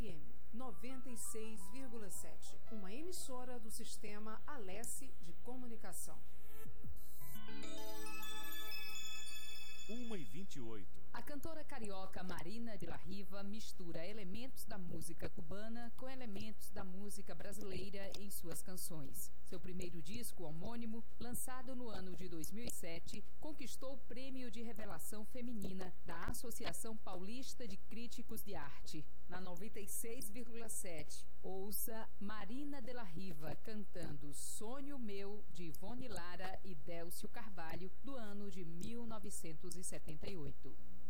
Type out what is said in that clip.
FM 96,7, uma emissora do Sistema Alesse de Comunicação. 1h28. A cantora carioca Marina de la Riva mistura elementos da música cubana com elementos da música brasileira em suas canções. Seu primeiro disco, homônimo, lançado no ano de 2007, conquistou o Prêmio de Revelação Feminina da Associação Paulista de Críticos de Arte. Na 96,7, ouça Marina de la Riva cantando Sonho Meu, de Ivone Lara e Délcio Carvalho, do ano de 1978.